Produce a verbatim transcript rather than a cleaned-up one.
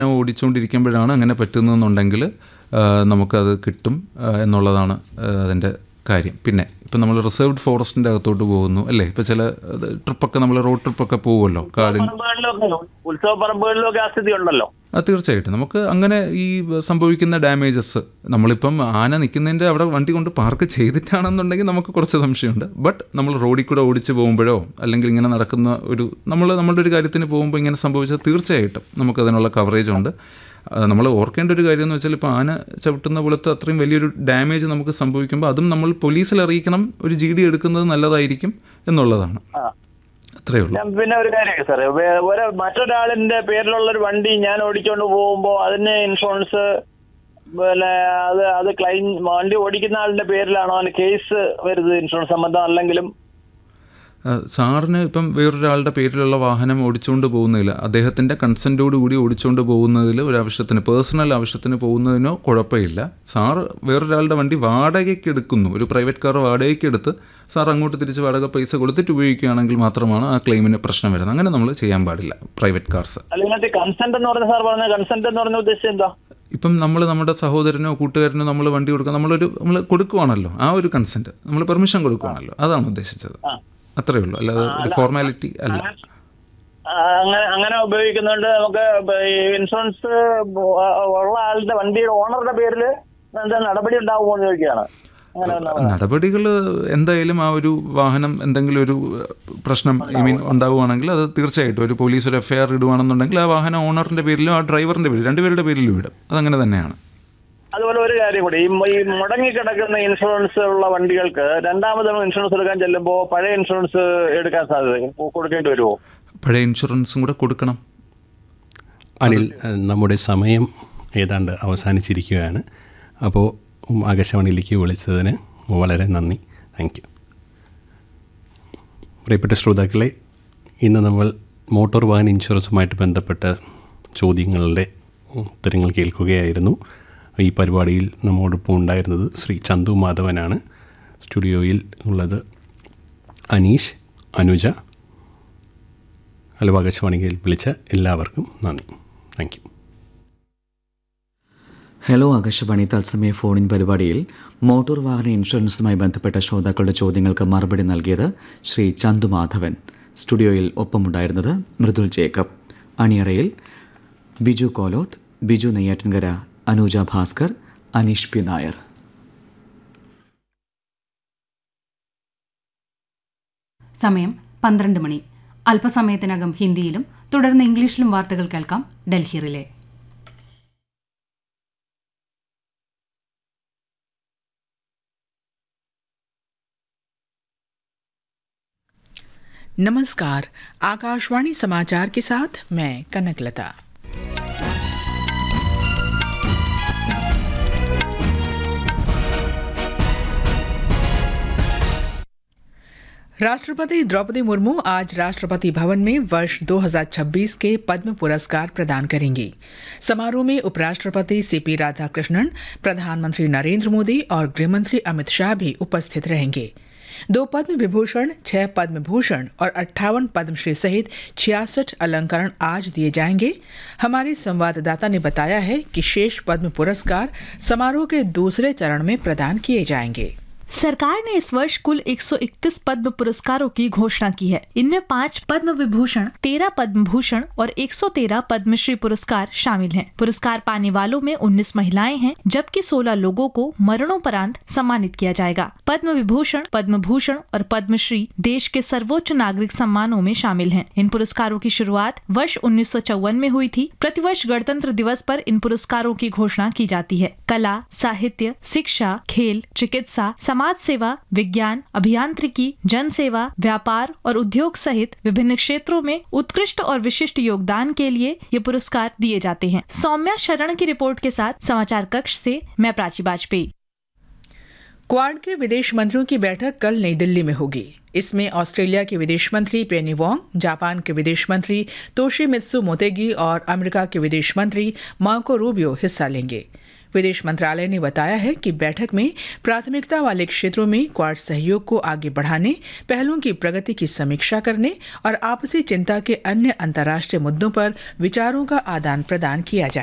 ഓടിച്ചുകൊണ്ടിരിക്കുമ്പോഴാണ് അങ്ങനെ പറ്റുന്നതെന്നുണ്ടെങ്കിൽ നമുക്കത് കിട്ടും എന്നുള്ളതാണ് അതിൻ്റെ കാര്യം. പിന്നെ ഇപ്പം നമ്മൾ റിസർവ്ഡ് ഫോറസ്റ്റിൻ്റെ അകത്തോട്ട് പോകുന്നു അല്ലേ, ഇപ്പം ചില ട്രിപ്പൊക്കെ നമ്മൾ റോഡ് ട്രിപ്പൊക്കെ പോകുമല്ലോ കാടിന്, ഉത്സവ പറമ്പുകളിലൊക്കെ ആ സ്ഥിതി ഉണ്ടല്ലോ. തീർച്ചയായിട്ടും നമുക്ക് അങ്ങനെ ഈ സംഭവിക്കുന്ന ഡാമേജസ്, നമ്മളിപ്പം ആന നിൽക്കുന്നതിൻ്റെ അവിടെ വണ്ടി കൊണ്ട് പാർക്ക് ചെയ്തിട്ടാണെന്നുണ്ടെങ്കിൽ നമുക്ക് കുറച്ച് സംശയമുണ്ട്. ബട്ട് നമ്മൾ റോഡിൽ കൂടെ ഓടിച്ച് പോകുമ്പോഴോ അല്ലെങ്കിൽ ഇങ്ങനെ നടക്കുന്ന ഒരു നമ്മൾ നമ്മളുടെ ഒരു കാര്യത്തിന് പോകുമ്പോൾ ഇങ്ങനെ സംഭവിച്ചാൽ തീർച്ചയായിട്ടും നമുക്കതിനുള്ള കവറേജ് ഉണ്ട്. നമ്മൾ ഓർക്കേണ്ട ഒരു കാര്യം എന്ന് വെച്ചാൽ ഇപ്പോൾ ആന ചവിട്ടുന്ന പോലത്തെ അത്രയും വലിയൊരു ഡാമേജ് നമുക്ക് സംഭവിക്കുമ്പോൾ അതും നമ്മൾ പോലീസിൽ അറിയിക്കണം, ഒരു ജി ഡി എടുക്കുന്നത് നല്ലതായിരിക്കും എന്നുള്ളതാണ്. അത്രയേ ഉള്ളൂ. പിന്നെ ഒരു കാര്യം സാറേ, ഒരു മറ്റൊരാളിന്റെ പേരിലുള്ള ഒരു വണ്ടി ഞാൻ ഓടിച്ചുകൊണ്ട് പോകുമ്പോൾ അതിന് ഇൻഷുറൻസ് പിന്നെ അത് അത് ക്ലെയിം വണ്ടി ഓടിക്കുന്ന ആളിന്റെ പേരിലാണോ അതിന് കേസ് വരുന്നത് ഇൻഷുറൻസ് സംബന്ധം അല്ലെങ്കിലും? സാറിന് ഇപ്പം വേറൊരാളുടെ പേരിലുള്ള വാഹനം ഓടിച്ചുകൊണ്ട് പോകുന്നതിൽ അദ്ദേഹത്തിൻ്റെ കൺസെൻറ്റോടു കൂടി ഓടിച്ചുകൊണ്ട് പോകുന്നതിൽ ഒരു ആവശ്യത്തിന് പേഴ്സണൽ ആവശ്യത്തിന് പോകുന്നതിനോ കുഴപ്പമില്ല. സാറ് വേറൊരാളുടെ വണ്ടി വാടകയ്ക്ക് എടുക്കുന്നു, ഒരു പ്രൈവറ്റ് കാർ വാടകയ്ക്ക് എടുത്ത് സാർ അങ്ങോട്ട് തിരിച്ച് വാടക പൈസ കൊടുത്തിട്ട് ഉപയോഗിക്കുകയാണെങ്കിൽ മാത്രമാണ് ആ ക്ലെയിമിന് പ്രശ്നം വരുന്നത്. അങ്ങനെ നമ്മൾ ചെയ്യാൻ പാടില്ല പ്രൈവറ്റ് കാർസ്. കൺസെന്റ് എന്ന് പറഞ്ഞ സാർ പറഞ്ഞ കൺസെന്റ് എന്ന് പറഞ്ഞ ഉദ്ദേശം എന്താ? ഇപ്പം നമ്മൾ നമ്മുടെ സഹോദരനോ കൂട്ടുകാരനോ നമ്മൾ വണ്ടി കൊടുക്കുക, നമ്മളൊരു നമ്മൾ കൊടുക്കുവാണല്ലോ, ആ ഒരു കൺസെൻറ്റ് നമ്മൾ പെർമിഷൻ കൊടുക്കുവാണല്ലോ, അതാണ് ഉദ്ദേശിച്ചത്. അത്രേ ഉള്ളൂ, അല്ലാതെ ഒരു ഫോർമാലിറ്റി അല്ല. അങ്ങനെ അങ്ങനെ ഉപയോഗിക്കുന്നുണ്ട്. നമുക്ക് ഇൻഷുറൻസ് ഉള്ള ആളുടെ വണ്ടിയുടെ ഓണറുടെ പേരിൽ എന്താ നടപടി ഉണ്ടാവുമോ എന്ന് ചോദിക്കുകയാണ്. നടപടികൾ എന്തായാലും ആ ഒരു വാഹനം എന്തെങ്കിലും ഒരു പ്രശ്നം ഐ മീൻ ഉണ്ടാവുകയാണെങ്കിൽ അത് തീർച്ചയായിട്ടും ഒരു പോലീസ് ഒരു എഫ് ഐ ആർ ഇടുകയാണെന്നുണ്ടെങ്കിൽ ആ വാഹനം ഓണറിൻ്റെ പേരിലും ആ ഡ്രൈവറിൻ്റെ പേരിലും രണ്ടുപേരുടെ പേരിലും ഇടും. അതങ്ങനെ തന്നെയാണ്. അതുപോലെ ഒരു കാര്യം കൂടി, ഈ മുടങ്ങിക്കിടക്കുന്ന ഇൻഷുറൻസ് ഉള്ള വണ്ടികൾക്ക് രണ്ടാമത് ഇൻഷുറൻസ് എടുക്കാൻ ചെല്ലുമ്പോൾ പഴയ ഇൻഷുറൻസ് എടുക്കാൻ സാധ്യത കൊടുക്കേണ്ടി വരുമോ? പഴയ ഇൻഷുറൻസും കൂടെ കൊടുക്കണം. അനിൽ, നമ്മുടെ സമയം ഏതാണ്ട് അവസാനിച്ചിരിക്കുകയാണ്. അപ്പോൾ ആകാശവാണിയിലേക്ക് വിളിച്ചതിന് വളരെ നന്ദി. Thank you. പ്രിയപ്പെട്ട ശ്രോതാക്കളെ, ഇന്ന് നമ്മൾ മോട്ടോർ വാഹന ഇൻഷുറൻസുമായിട്ട് ബന്ധപ്പെട്ട ചോദ്യങ്ങളുടെ ഉത്തരങ്ങൾ കേൾക്കുകയായിരുന്നു. ഈ പരിപാടിയിൽ നമ്മോടൊപ്പം ഉണ്ടായിരുന്നത് ശ്രീ ചന്തു മാധവനാണ്. സ്റ്റുഡിയോയിൽ ഉള്ളത് അനീഷ്, അനുജ. ഹലോ ആകാശവാണിയിൽ വിളിച്ച എല്ലാവർക്കും നന്ദി. Thank you. ഹലോ ആകാശവാണി തത്സമയ ഫോണിൻ പരിപാടിയിൽ മോട്ടോർ വാഹന ഇൻഷുറൻസുമായി ബന്ധപ്പെട്ട ശ്രോതാക്കളുടെ ചോദ്യങ്ങൾക്ക് മറുപടി നൽകിയത് ശ്രീ ചന്തു മാധവൻ. സ്റ്റുഡിയോയിൽ ഒപ്പമുണ്ടായിരുന്നത് മൃദുൽ ജേക്കബ്. അണിയറയിൽ ബിജു കോലോത്ത്, ബിജു നെയ്യാറ്റിൻകര, അനുജ ഭാസ്കർ, അനീഷ് പി നായർ. സമയം പന്ത്രണ്ട് മണി. അല്പസമയത്തിനകം ഹിന്ദിയിലും തുടർന്ന് ഇംഗ്ലീഷിലും വാർത്തകൾ കേൾക്കാം. ഡൽഹി റിലേ. नमस्कार, आकाशवाणी समाचार के साथ मैं कनकलता। राष्ट्रपति द्रौपदी मुर्मू आज राष्ट्रपति भवन में वर्ष दो हज़ार छब्बीस के पद्म पुरस्कार प्रदान करेंगी। समारोह में उपराष्ट्रपति सीपी राधाकृष्णन, प्रधानमंत्री नरेंद्र मोदी और गृहमंत्री अमित शाह भी उपस्थित रहेंगे। दो पद्म विभूषण, छह पद्म भूषण और अट्ठावन पद्मश्री सहित छियासठ अलंकरण आज दिए जाएंगे। हमारे संवाददाता ने बताया है कि शेष पद्म पुरस्कार समारोह के दूसरे चरण में प्रदान किए जाएंगे। सरकार ने इस वर्ष कुल एक सौ इकतीस पद्म पुरस्कारों की घोषणा की है। इनमें पाँच पद्म विभूषण, तेरह पद्म भूषण और एक सौ तेरह पद्मश्री पुरस्कार शामिल हैं। पुरस्कार पाने वालों में उन्नीस महिलाएं हैं, जबकि सोलह लोगों को मरणोपरांत सम्मानित किया जाएगा। पद्म विभूषण, पद्म भूषण और पद्मश्री देश के सर्वोच्च नागरिक सम्मानों में शामिल हैं। इन पुरस्कारों की शुरुआत वर्ष उन्नीस सौ चौवन में हुई थी। प्रतिवर्ष गणतंत्र दिवस पर इन पुरस्कारों की घोषणा की जाती है। कला, साहित्य, शिक्षा, खेल, चिकित्सा, समाज सेवा, विज्ञान, अभियांत्रिकी, जन सेवा, व्यापार और उद्योग सहित विभिन्न क्षेत्रों में उत्कृष्ट और विशिष्ट योगदान के लिए ये पुरस्कार दिए जाते हैं। सौम्या शरण की रिपोर्ट के साथ समाचार कक्ष से मैं प्राची बाजपेयी। क्वाड के विदेश मंत्रियों की बैठक कल नई दिल्ली में होगी। इसमें ऑस्ट्रेलिया के विदेश मंत्री पेनी वोंग, जापान के विदेश मंत्री तोशिमित्सु मोतेगी और अमेरिका के विदेश मंत्री मार्को रूबियो हिस्सा लेंगे। विदेश मंत्रालय ने बताया है कि बैठक में प्राथमिकता वाले क्षेत्रों में क्वाड सहयोग को आगे बढ़ाने, पहलों की प्रगति की समीक्षा करने और आपसी चिंता के अन्य अंतर्राष्ट्रीय मुद्दों पर विचारों का आदान प्रदान किया जाए।